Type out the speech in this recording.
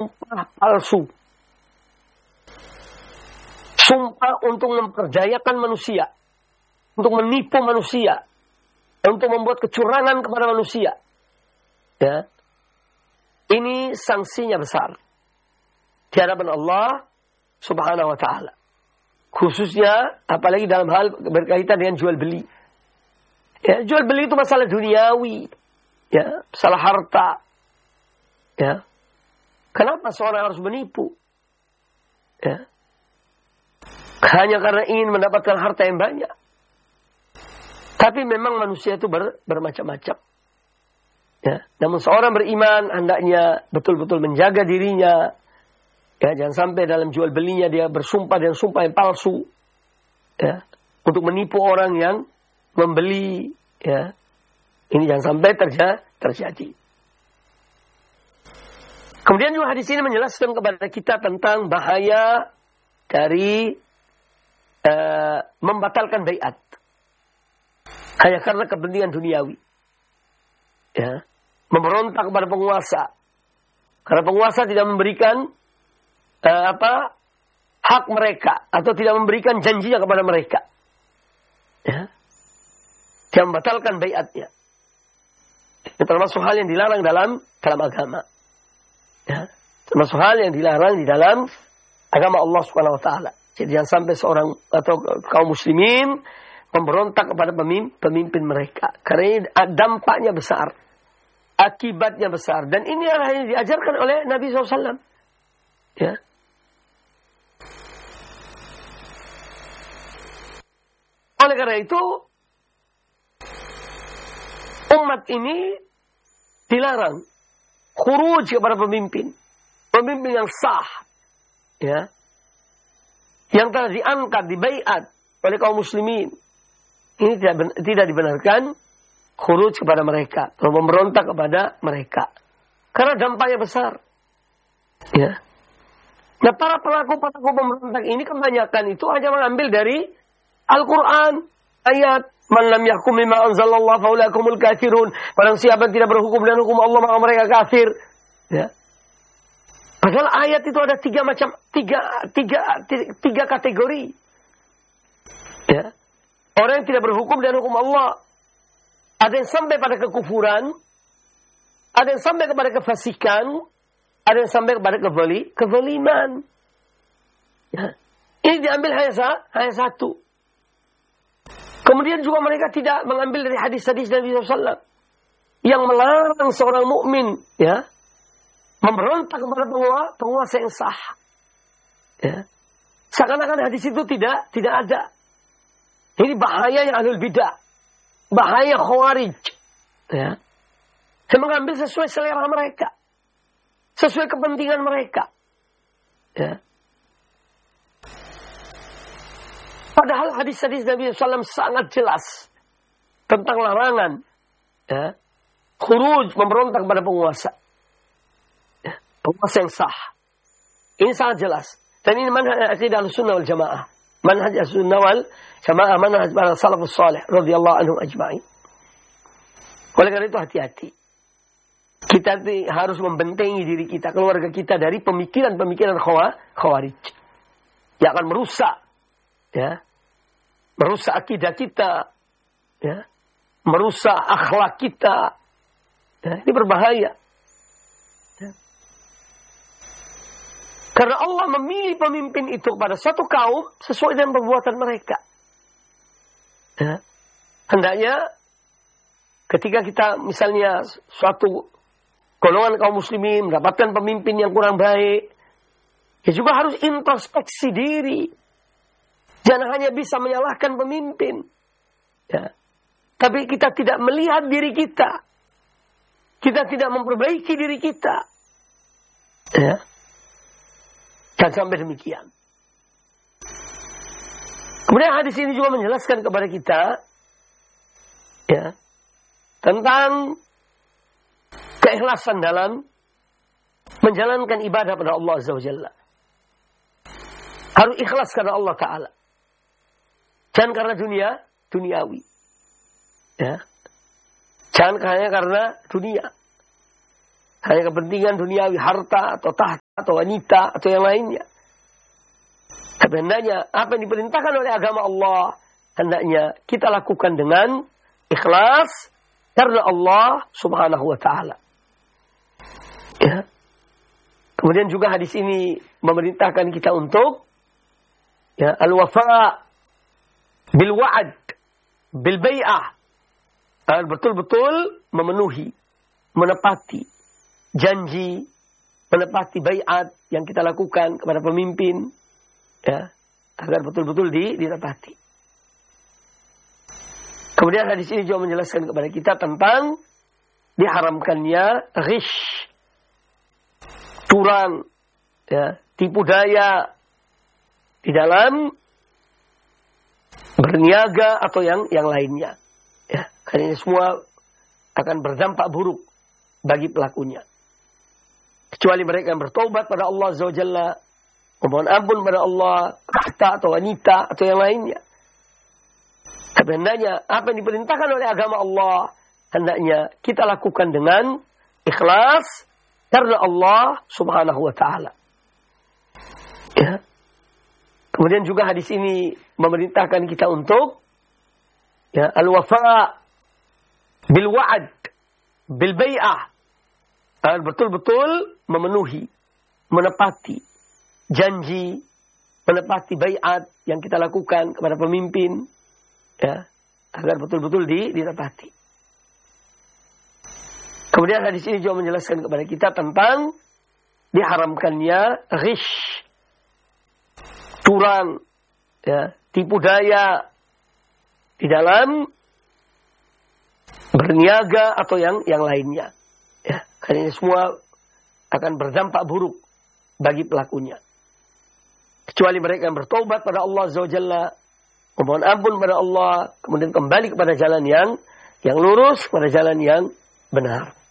sumpah palsu. Sumpah untuk memperdayakan manusia. Untuk menipu manusia. Untuk membuat kecurangan kepada manusia. Ya. Ini sanksinya besar. Di hadapan Allah subhanahu wa ta'ala. Khususnya, apalagi dalam hal berkaitan dengan jual beli. Ya, jual beli itu masalah duniawi. Ya, masalah harta. Ya. Kenapa seorang harus menipu? Ya. Hanya karena ingin mendapatkan harta yang banyak. Tapi memang manusia itu bermacam-macam. Ya. Namun seorang beriman hendaknya betul-betul menjaga dirinya. Ya, jangan sampai dalam jual belinya dia bersumpah dengan sumpah yang palsu. Ya. Untuk menipu orang yang membeli. Ya. Ini jangan sampai terjadi. Kemudian juga hadis ini menjelaskan kepada kita tentang bahaya dari membatalkan baiat hanya karena kepentingan duniawi. Ya. Memberontak kepada penguasa karena penguasa tidak memberikan hak mereka atau tidak memberikan janjinya kepada mereka. Ya. Dia membatalkan baiatnya. Itu termasuk hal yang dilarang dalam agama. Ya. Termasuk hal yang dilarang di dalam agama Allah Subhanahu wa taala. Jadi jangan sampai seorang atau kaum muslimin memberontak kepada pemimpin mereka. Karena dampaknya besar. Akibatnya besar. Dan ini yang diajarkan oleh Nabi SAW. Ya. Oleh karena itu, umat ini dilarang khuruj kepada pemimpin. Pemimpin yang sah. Ya. Yang telah diangkat, dibaiat oleh kaum muslimin. Ini tidak dibenarkan khuruj kepada mereka. Atau memberontak kepada mereka. Karena dampaknya besar. Ya. Nah, para pelaku pemberontak ini kebanyakan itu hanya mengambil dari Al-Quran. Ayat. Man lam yahkum bima anzalallah faulaikumul kafirun. Barang siapa tidak berhukum dengan hukum Allah maka mereka kafir. Ya. Padahal ayat itu ada tiga kategori. Ya. Orang yang tidak berhukum dengan hukum Allah. Ada yang sampai pada kekufuran. Ada yang sampai kepada kefasikan. Ada yang sampai kepada kezaliman. Ya. Ini diambil hanya satu. Kemudian juga mereka tidak mengambil dari hadis-hadis Nabi SAW. Yang melarang seorang mukmin, ya, memberontak kepada penguasa yang sah. Ya. Seakan-akan hadis itu tidak ada. Ini bahayanya ahlul bidah. Bahaya khawarij. Ya. Saya mengambil sesuai selera mereka. Sesuai kepentingan mereka. Ya. Padahal hadis-hadis Nabi SAW sangat jelas. Tentang larangan. Ya. Khuruj, memberontak kepada penguasa. Penguasa yang sah. Ini sangat jelas. Dan ini manhaj akidah al-sunnah wal jamaah. Manhaj al-sunnah wal jamaah. Manhaj salafus salih. Radiyallahu anhum ajma'in. Oleh karena itu hati-hati. Kita harus membentengi diri kita, keluarga kita dari pemikiran-pemikiran khawarij. Yang akan merusak. Ya. Merusak akidah kita. Ya. Merusak akhlak kita. Ya. Ini berbahaya. Karena Allah memilih pemimpin itu kepada satu kaum sesuai dengan perbuatan mereka. Ya. Hendaknya ketika kita misalnya suatu golongan kaum muslimin mendapatkan pemimpin yang kurang baik, ya juga harus introspeksi diri. Jangan hanya bisa menyalahkan pemimpin. Ya. Tapi kita tidak melihat diri kita. Kita tidak memperbaiki diri kita. Ya. Jangan sampai demikian. Kemudian hadis ini juga menjelaskan kepada kita, ya, tentang keikhlasan dalam menjalankan ibadah pada Allah Azza wa Jalla. Harus ikhlas karena Allah Ta'ala. Jangan karena duniawi. Ya. Jangan hanya karena dunia. hanya kepentingan duniawi, harta atau tahta atau wanita atau yang lainnya. Tapi hendaknya apa yang diperintahkan oleh agama Allah, hendaknya kita lakukan dengan ikhlas karena Allah Subhanahu wa taala. Ya. Kemudian juga hadis ini memerintahkan kita untuk al-wafa bil wa'ad bil bai'ah. Betul-betul memenuhi, menepati janji, menepati bai'at yang kita lakukan kepada pemimpin, ya, agar betul-betul ditepati. Kemudian hadis ini juga menjelaskan kepada kita tentang diharamkannya ghish, curang, ya, tipu daya di dalam berniaga atau yang lainnya. Ya, karena ini semua akan berdampak buruk bagi pelakunya. Kecuali mereka yang bertobat pada Allah Azza wa Jalla, memohon ampun pada Allah, tahta atau wanita atau yang lainnya. Tapi hendaknya apa yang diperintahkan oleh agama Allah, hendaknya kita lakukan dengan ikhlas karena Allah Subhanahu wa taala. Ya. Kemudian juga hadis ini memerintahkan kita untuk al-wafa bil wa'ad bil bai'ah. Betul-betul memenuhi, menepati janji, menepati bai'at yang kita lakukan kepada pemimpin, ya, agar betul-betul ditepati. Kemudian hadis ini juga menjelaskan kepada kita tentang diharamkannya ghish, curang, ya, tipu daya di dalam berniaga atau yang lainnya. Ya, karena ini semua akan berdampak buruk bagi pelakunya. Kecuali mereka yang bertobat pada Allah Azza wa Jalla, memohon ampun pada Allah, kemudian kembali kepada jalan yang lurus, pada jalan yang benar.